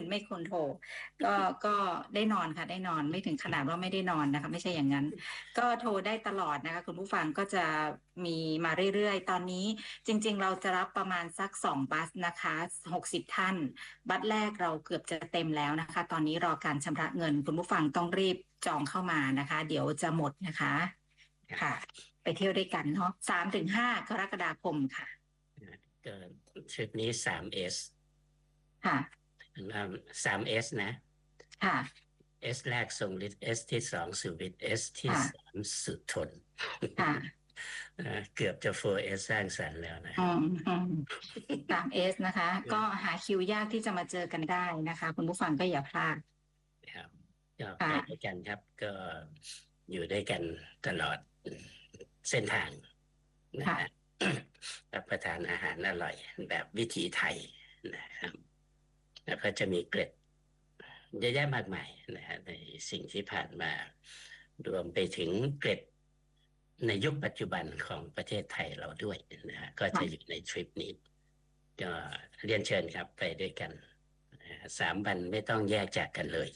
ไม่ควรโทรก็ได้นอนค่ะได้นอนไม่ถึงขนาดว่าไม่ได้นอนนะคะไม่ใช่อย่างนั้นก็โทรได้ตลอดนะคะคุณผู้ฟังก็จะมีมาเรื่อยๆตอนนี้จริงๆเราจะรับประมาณสัก2บัสนะคะ60ท่านบัสแรกเราเกือบจะเต็มแล้วนะคะตอนนี้รอการชำระเงินคุณผู้ฟังต้องรีบจองเข้ามานะคะเดี๋ยวจะหมดนะคะค่ะไปเที่ยวด้วยกันเนาะ3-5 กรกฎาคมค่ะก็ทริปนี้ 3S ค่ะ 3S นะค่ะ S แรกทรงฤทธิ์ S ที่2สุวิทย์ S ที่3สุทนค่ะเกือบจะ 4S สร้างสรรค์แล้วนะ 3S นะคะก็หาคิวยากที่จะมาเจอกันได้นะคะคุณผู้ฟังก็อย่าพลาดครับก็ไปด้วยกันครับก็อยู่ด้วยกันตลอดเส้นทางนะฮะรับประทานอาหารอร่อยแบบวิถีไทยนะครับแล้วก็จะมีเกร็ดเยอะแยะมากมายนะฮะในสิ่งที่ผ่านมารวมไปถึงเกร็ดในยุคปัจจุบันของประเทศไทยเราด้วยนะฮะก็จะอยู่ในทริปนี้ก็เรียนเชิญครับไปด้วยกัน3 วันไม่ต้องแยกจากกันเลย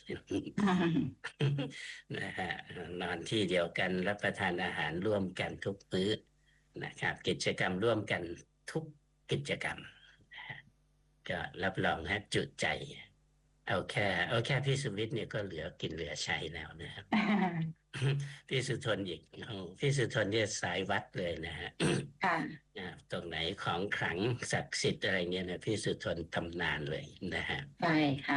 นะฮะนอนที่เดียวกันรับประทานอาหารร่วมกันทุกมื้อนะครับกิจกรรมร่วมกันทุกกิจกรรมก็รับรองให้จุใจเอาแค่พี่สุวิทย์เนี่ยก็เหลือกินเหลือใช้แล้วนะครับพี่สุทนอีกพี่สุทนเนี่ยสายวัดเลยนะฮะตรงไหนของขลังศักดิ์สิทธิ์อะไรเงี้ยนะพี่สุทนตำนานเลยนะฮะใช่ค่ะ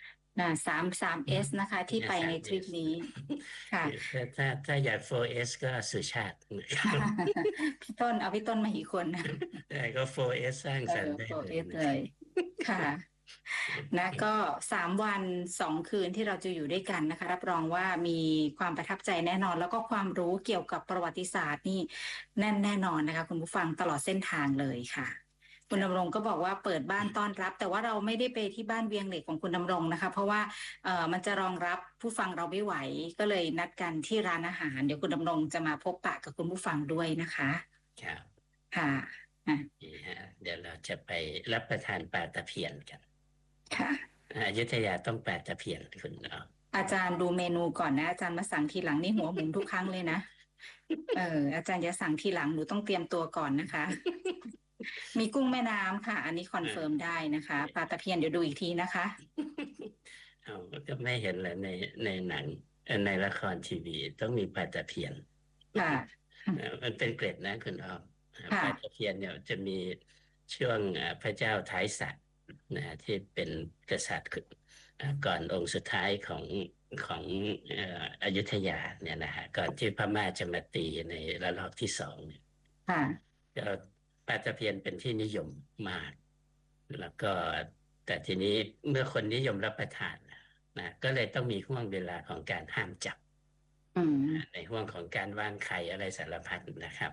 3S นะคะที่ไปในทริปนี้ค่ะถ้าอยาก 4S ก็สุชาติพี่ต้นเอาพี่ต้นมาอีกคนได้ก็ 4S สร้างสรรค์ได้ 4S เลยค่ะนะก็3 วัน 2 คืนที่เราจะอยู่ด้วยกันนะคะรับรองว่ามีความประทับใจแน่นอนแล้วก็ความรู้เกี่ยวกับประวัติศาสตร์นี่แน่นอนนะคะคุณผู้ฟังตลอดเส้นทางเลยค่ะคุณดำรงก็บอกว่าเปิดบ้านต้อนรับแต่ว่าเราไม่ได้ไปที่บ้านเวียงเหล็กของคุณดำรงนะคะเพราะว่ามันจะรองรับผู้ฟังเราไม่ไหวก็เลยนัดกันที่ร้านอาหารเดี๋ยวคุณดำรงจะมาพบปะกับคุณผู้ฟังด้วยนะคะครับค่ะเดี๋ยวเราจะไปรับประทานปลาตะเพียนกันค่ะอยุธยาต้องปลาตะเพียนคุณอาจารย์ดูเมนูก่อนนะอาจารย์มาสั่งทีหลังนี่หัวหมุนทุกครั้งเลยนะอาจารย์จะสั่งทีหลังหนูต้องเตรียมตัวก่อนนะคะมีกุ้งแม่น้ำค่ะอันนี้คอนเฟิร์มได้นะคะปลาตะเพียนเดี๋ยวดูอีกทีนะคะก็ไม่เห็นเลยในหนังในละครทีวีต้องมีปลาตะเพียนค่ะมันเป็นเกร็ดนะคุณอ้อมปลาตะเพียนเนี่ยจะมีช่วงพระเจ้าท้ายสัตว์นะที่เป็นกษัตริย์ก่อนองค์สุดท้ายของอยุธยาเนี่ยนะฮะก่อนที่พม่าจะมาตีในระลอกที่2เนี่ยก็ปลาตะเพียนเป็นที่นิยมมากแล้วก็แต่ทีนี้เมื่อคนนิยมรับประทานนะก็เลยต้องมีห่วงเวลาของการห้ามจับในห่วงของการวางไข่อะไรสารพัดนะครับ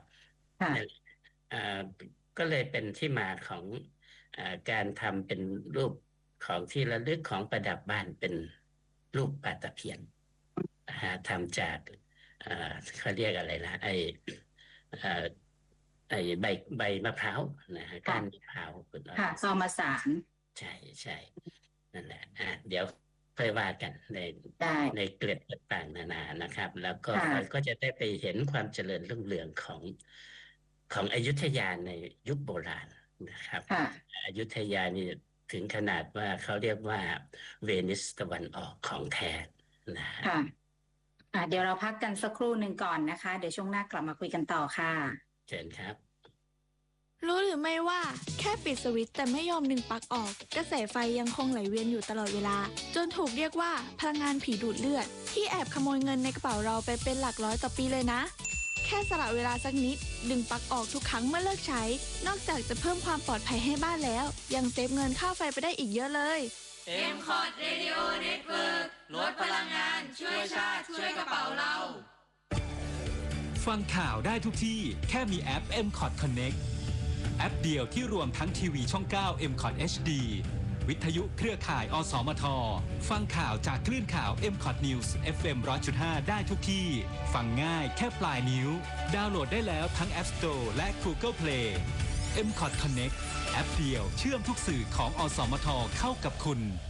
ก็เลยเป็นที่มาของการทำเป็นรูปของที่ระลึกของประดับบ้านเป็นรูปปลาตะเพียนทำจากเขาเรียกอะไรนะไอ้ใบมะพร้าวนะฮะก้านมะพร้าวค่ะซอมาสารใช่นั่นแหละเดี๋ยวค่อยว่ากันในเกล็ดต่างๆนานานะครับแล้วก็จะได้ไปเห็นความเจริญรุ่งเรืองของอยุธยาในยุคโบราณนะครับอยุธยานี่ถึงขนาดว่าเขาเรียกว่าเวนิสตะวันออกของแท้นะเดี๋ยวเราพักกันสักครู่หนึ่งก่อนนะคะเดี๋ยวช่วงหน้ากลับมาคุยกันต่อค่ะเชิญครับรู้หรือไม่ว่าแค่ปิดสวิตช์แต่ไม่ยอมดึงปลั๊กออกกระแสไฟยังคงไหลเวียนอยู่ตลอดเวลาจนถูกเรียกว่าพลังงานผีดูดเลือดที่แอบขโมยเงินในกระเป๋าเราไปเป็นหลักร้อยต่อปีเลยนะแค่สละเวลาสักนิดดึงปลั๊กออกทุกครั้งเมื่อเลิกใช้นอกจากจะเพิ่มความปลอดภัยให้บ้านแล้วยังเซฟเงินค่าไฟไปได้อีกเยอะเลย MCOT Radio Network ลดพลังงานช่วยชาติช่วยกระเป๋าเราฟังข่าวได้ทุกที่แค่มีแอป MCOT Connect แอปเดียวที่รวมทั้งทีวีช่อง 9 MCOT HD วิทยุเครือข่ายอสมทฟังข่าวจากคลื่นข่าว MCOT News FM 100.5 ได้ทุกที่ฟังง่ายแค่ปลายนิ้วดาวน์โหลดได้แล้วทั้ง App Store และ Google Play MCOT Connect แอปเดียวเชื่อมทุกสื่อของอสมทเข้ากับคุณ